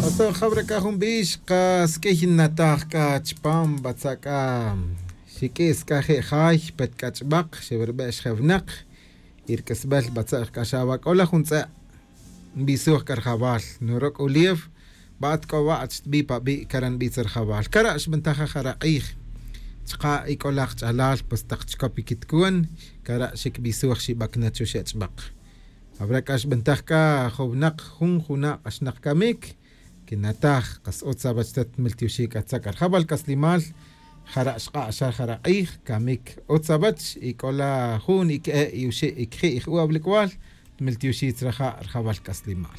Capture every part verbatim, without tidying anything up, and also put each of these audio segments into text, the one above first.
Oto khabraka humbish ka skehin natah ka chpam batsaka shikis ka he khay pet kachbaq sheberbesh khavnaq irkasbal batsak ka shabak ola khunsa bisuh kar khabal nurok uliev bat ka wa'at bi pa bi karan bi tsar khabal karash bentaha kharaqih chqa ikolaq chalal pastaqchka pikitkun kara shik bisuh shibak nachu shachbaq abrakash bentahka khobnaq khun khuna ashnaq kamik kinatah qas'ot sabachtat miltiushik atzakar khabal kaslimal khara ashqa ashar kharaqih kamik ot sabach ikola khun ik yushi ikhi ikhu ablikwal miltiushi traha khabal kaslimal.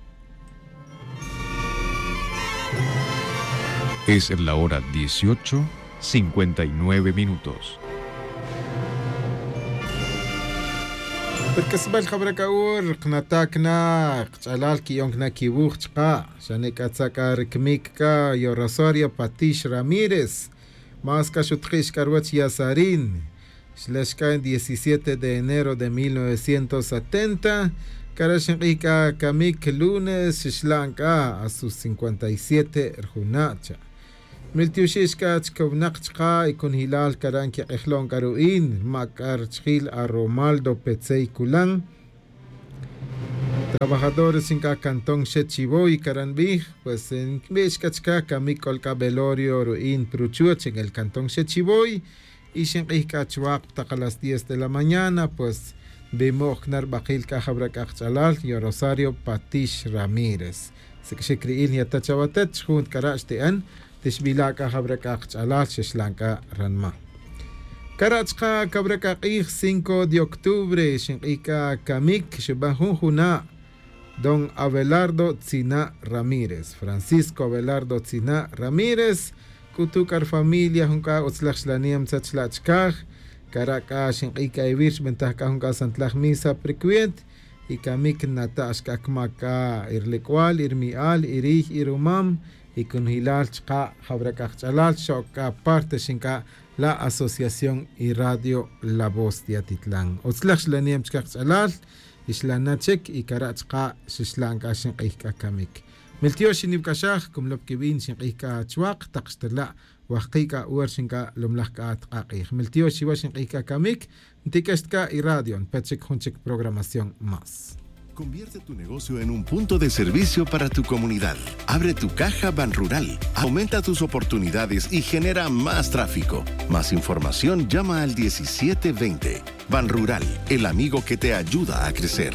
Es la hora dieciocho cincuenta y nueve minutos. بالكسبال خبرك أور قناتاكنا قتلال كي يونكنا كي ووختقا شانيك أتساكا ركميكا يوراسوريو باتيش راميريز ماسكا شتخيش كارواتش ياسارين شلاشكا diecisiete de enero de mil novecientos setenta karashinqika kamik lunes shlanka a sus cincuenta y siete rjunacha miltiushishka chkovnaqchqa ikun hilal karanki qehlon karuin makar chil a Romaldo Petsey Kulan trabajadores en cantón Shechiboy Caranbij pues en Bishkachka kamikol kabelorio ruin pruchuch en el cantón Shechiboy y shinqika chwaq taqa las diez de la mañana pues bimoknar baqil ka khabrak aqchalal y Rosario Patish Ramírez sekshikriil yatachawatat junt karashtian تشبيلاكا خبركا قتالال ششلانكا رنما كراتشقا كبركا قيخ cinco de octubre شنقيكا كاميك شبهون هنا دون أبيلاردو تسينا راميريز فرانسيسكو أبيلاردو تسينا راميريز كوتوكار فاميليا هنكا أتسلخشلانيام تسلاتشكاخ كراكا شنقيكا يويرش بنتاكا هنكا سنتلاخ ميسا بريكويت y kamik natashka kmaka irlikwal irmial irij irumam y con hilal chqa habrakach chalal shoka parte shinka la asociación y radio La Voz de Atitlán otzlach shlaniam chqa chalal islanachek y karachqa shishlanka shinqika kamik miltiosh nibkashach kumlob kibin shinqika chwaq taqstla waqika urshinka lumlahka atqaqih miltiosh washinqika kamik ntikashtka y radio pechik junchik programación más. Convierte tu negocio en un punto de servicio para tu comunidad. Abre tu caja Banrural. Aumenta tus oportunidades y genera más tráfico. Más información, llama al diecisiete veinte. Banrural, el amigo que te ayuda a crecer.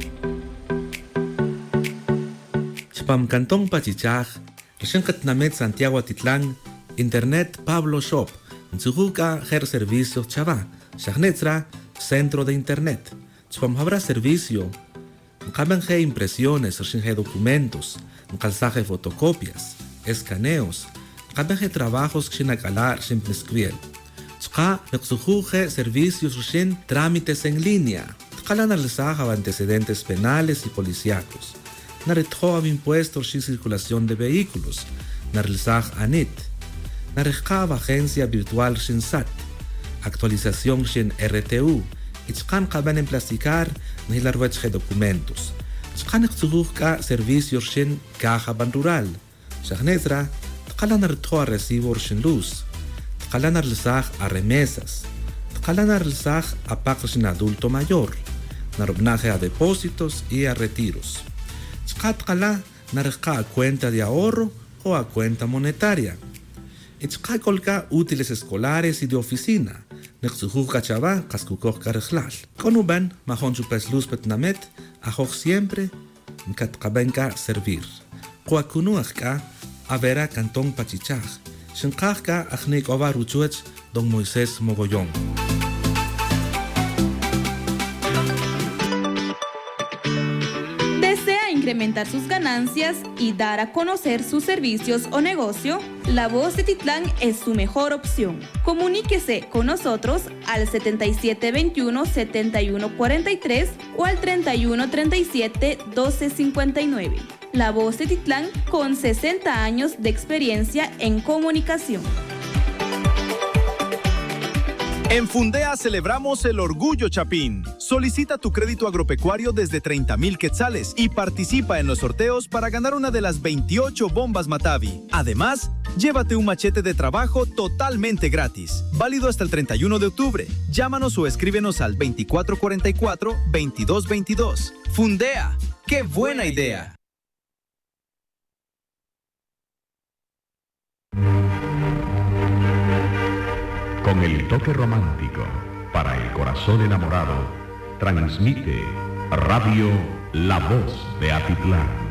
Chpam Cantón Pachichaj, Rishenkat Namet Santiago Atitlán, Internet Pablo Shop, Nzuhuka Her Servicios Chava, Shagnetra, Centro de Internet. Chpam habrá servicio. Nqamenje impresiones, rshinje documentos, nqalsaje fotocopias, escaneos, nqamenje trabajos kshinakalar shimplescriel. Chqa nqsujuje servicios rshin trámites en línea. Tqalan alsaja antecedentes penales y policíacos. Naretjo impuestos shin circulación de vehículos. Narlsaj anit. Narejkab agencia virtual shin sat. Actualización shin R T U. Ichkan qaban emplasticar nihilarwechje documentos. Ichkan iqtsuhka servicios shin caja Banrural. Shagnezra, tqalanar tho a recibo shin luz. Tqalanar lsaj a remesas. Tqalanar lsaj a pago shin adulto mayor. Narobnaje a depósitos y a retiros. Ichkat qala narqa a cuenta de ahorro o a cuenta monetaria. Ichka kolka útiles escolares y de oficina. Nexujuka chava, cascucoj carejlal. Conuban, mahon chupes luz petnamet, ajoj siempre, nkatkabenka servir. Coacunuachka, avera cantón pachichaj. Shinkajka, ajnik ova ruchuech, don Moisés Mogollón. Incrementar sus ganancias y dar a conocer sus servicios o negocio, La Voz de Titlán es su mejor opción. Comuníquese con nosotros al setenta y siete veintiuno, setenta y uno cuarenta y tres o al treinta y uno treinta y siete, doce cincuenta y nueve. La Voz de Titlán con sesenta años de experiencia en comunicación. En Fundea celebramos el Orgullo Chapín. Solicita tu crédito agropecuario desde treinta mil quetzales y participa en los sorteos para ganar una de las veintiocho bombas Matavi. Además, llévate un machete de trabajo totalmente gratis. Válido hasta el treinta y uno de octubre. Llámanos o escríbenos al veinticuatro cuarenta y cuatro, veintidós veintidós. Fundea. ¡Qué buena idea! Con el toque romántico para el corazón enamorado, transmite Radio La Voz de Atitlán.